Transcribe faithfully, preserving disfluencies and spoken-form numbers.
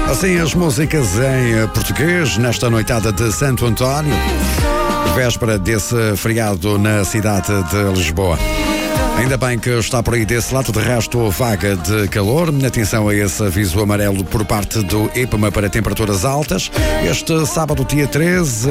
Assim as músicas em português nesta noitada de Santo António, véspera desse feriado na cidade de Lisboa. Ainda bem que está por aí desse lado, de resto vaga de calor. Atenção a esse aviso amarelo por parte do IPMA para temperaturas altas. Este sábado, dia treze,